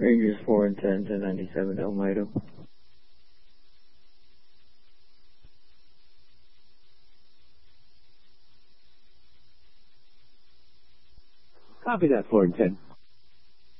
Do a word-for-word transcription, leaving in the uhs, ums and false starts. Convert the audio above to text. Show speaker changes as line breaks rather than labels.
Rangers four and ten to ninety-seven Elmito.
Copy that, four and ten.